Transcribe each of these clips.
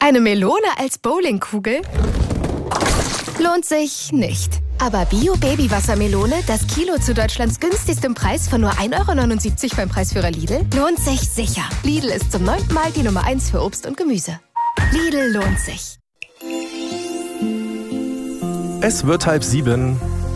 Eine Melone als Bowlingkugel? Lohnt sich nicht. Aber Bio-Baby-Wassermelone, das Kilo zu Deutschlands günstigstem Preis von nur 1,79 € beim Preisführer Lidl, lohnt sich sicher. Lidl ist zum 9. Mal die Nummer 1 für Obst und Gemüse. Lidl lohnt sich. Es wird 6:30.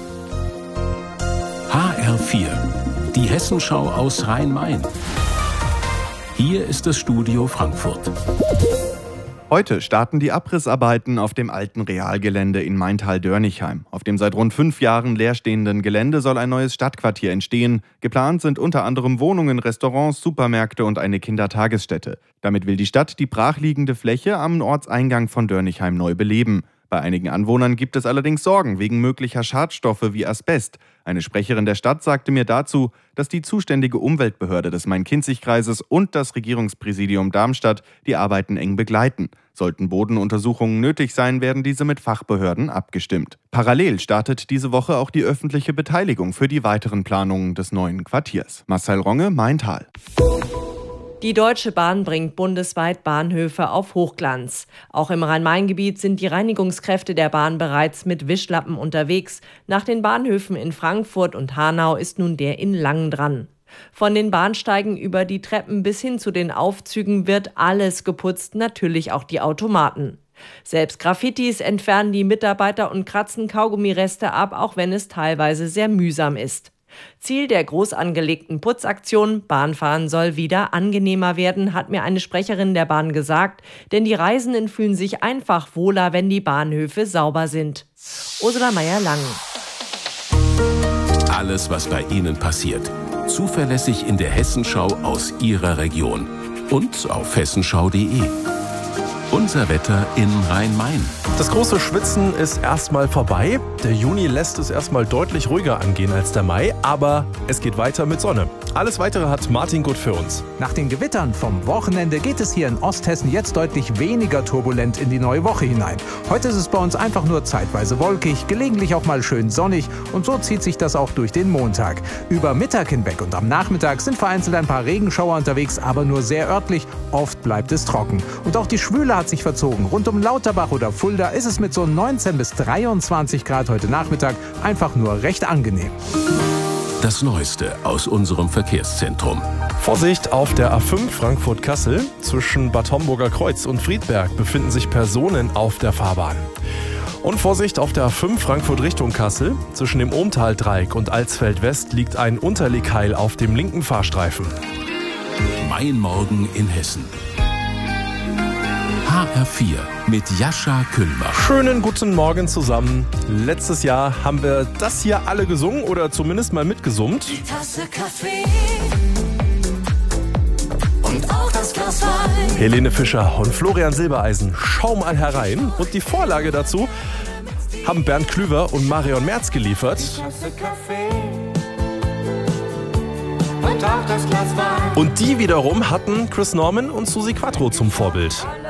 HR4, die Hessenschau aus Rhein-Main. Hier ist das Studio Frankfurt. Heute starten die Abrissarbeiten auf dem alten Realgelände in Maintal-Dörnichheim. Auf dem seit rund 5 Jahren leerstehenden Gelände soll ein neues Stadtquartier entstehen. Geplant sind unter anderem Wohnungen, Restaurants, Supermärkte und eine Kindertagesstätte. Damit will die Stadt die brachliegende Fläche am Ortseingang von Dörnichheim neu beleben. Bei einigen Anwohnern gibt es allerdings Sorgen wegen möglicher Schadstoffe wie Asbest. Eine Sprecherin der Stadt sagte mir dazu, dass die zuständige Umweltbehörde des Main-Kinzig-Kreises und das Regierungspräsidium Darmstadt die Arbeiten eng begleiten. Sollten Bodenuntersuchungen nötig sein, werden diese mit Fachbehörden abgestimmt. Parallel startet diese Woche auch die öffentliche Beteiligung für die weiteren Planungen des neuen Quartiers. Marcel Ronge, Maintal. Die Deutsche Bahn bringt bundesweit Bahnhöfe auf Hochglanz. Auch im Rhein-Main-Gebiet sind die Reinigungskräfte der Bahn bereits mit Wischlappen unterwegs. Nach den Bahnhöfen in Frankfurt und Hanau ist nun der in Langen dran. Von den Bahnsteigen über die Treppen bis hin zu den Aufzügen wird alles geputzt, natürlich auch die Automaten. Selbst Graffitis entfernen die Mitarbeiter und kratzen Kaugummireste ab, auch wenn es teilweise sehr mühsam ist. Ziel der groß angelegten Putzaktion Bahnfahren soll wieder angenehmer werden, hat mir eine Sprecherin der Bahn gesagt, denn die Reisenden fühlen sich einfach wohler, wenn die Bahnhöfe sauber sind. Ursula Meyer-Lang. Alles, was bei Ihnen passiert, zuverlässig in der Hessenschau aus Ihrer Region und auf hessenschau.de. Unser Wetter in Rhein-Main. Das große Schwitzen ist erstmal vorbei. Der Juni lässt es erstmal deutlich ruhiger angehen als der Mai, aber es geht weiter mit Sonne. Alles Weitere hat Martin Gut für uns. Nach den Gewittern vom Wochenende geht es hier in Osthessen jetzt deutlich weniger turbulent in die neue Woche hinein. Heute ist es bei uns einfach nur zeitweise wolkig, gelegentlich auch mal schön sonnig und so zieht sich das auch durch den Montag. Über Mittag hinweg und am Nachmittag sind vereinzelt ein paar Regenschauer unterwegs, aber nur sehr örtlich. Oft bleibt es trocken. Und auch die Schwüle hat sich verzogen. Rund um Lauterbach oder Fulda ist es mit so 19 bis 23 Grad heute Nachmittag einfach nur recht angenehm. Das Neueste aus unserem Verkehrszentrum. Vorsicht auf der A5 Frankfurt-Kassel. Zwischen Bad Homburger Kreuz und Friedberg befinden sich Personen auf der Fahrbahn. Und Vorsicht auf der A5 Frankfurt Richtung Kassel. Zwischen dem Ohmtal-Dreieck und Alsfeld West liegt ein Unterlegheil auf dem linken Fahrstreifen. Mein Morgen in Hessen. HR4 mit Jascha Kühlbach. Schönen guten Morgen zusammen. Letztes Jahr haben wir das hier alle gesungen oder zumindest mal mitgesummt. Die Tasse Kaffee und auch das Glas Wein. Helene Fischer und Florian Silbereisen, schau mal herein. Und die Vorlage dazu haben Bernd Klüver und Marion Merz geliefert. Die Tasse Kaffee und auch das Glas Wein. Und die wiederum hatten Chris Norman und Susi Quattro zum Vorbild.